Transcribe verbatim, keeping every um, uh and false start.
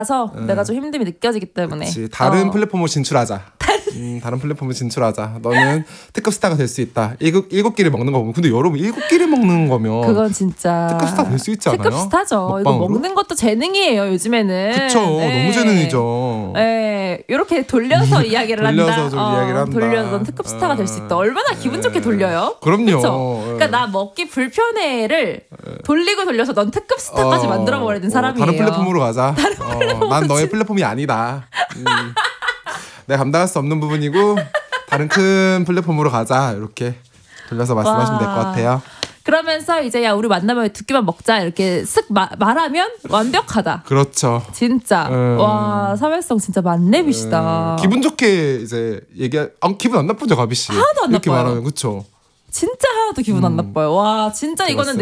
서 음. 내가 좀 힘듦이 느껴지기 때문에 그치. 다른 어. 플랫폼으로 진출하자. 음, 다른 플랫폼으로 진출하자. 너는 특급 스타가 될 수 있다. 일곱, 일곱 끼를 먹는 거 보면 근데 여러분 일곱 끼를 먹는 거면 그건 진짜 특급 스타 될 수 있지 않아요? 특급 스타죠. 먹방으로? 이거 먹는 것도 재능이에요 요즘에는. 그쵸. 네. 너무 재능이죠. 네. 이렇게 돌려서 이야기를 돌려서 한다. 좀 어, 이야기를 한다. 돌려서 넌 특급 스타가 될 수 있다. 얼마나 기분 좋게 돌려요? 그럼요. 그쵸? 그러니까 나 먹기 불편해를 돌리고 돌려서 넌 특급 스타까지 어, 만들어버리는 어, 사람이에요. 다른 플랫폼으로 가자. 다른 어, 플랫폼 난 너의 플랫폼이 아니다. 음. 내가 감당할 수 없는 부분이고 다른 큰 플랫폼으로 가자. 이렇게 돌려서 말씀하시면 될 것 같아요. 그러면서 이제 야 우리 만나면 두 끼만 먹자 이렇게 쓱 마, 말하면 완벽하다. 그렇죠. 진짜 음. 와 사회성 진짜 만렙이시다. 음. 기분 좋게 이제 얘기 아, 기분 안 나쁘죠 가비 씨. 하나도 안 이렇게 나빠요. 말하면 그렇죠. 진짜 하나도 기분 안 음. 나빠요. 와 진짜 이거는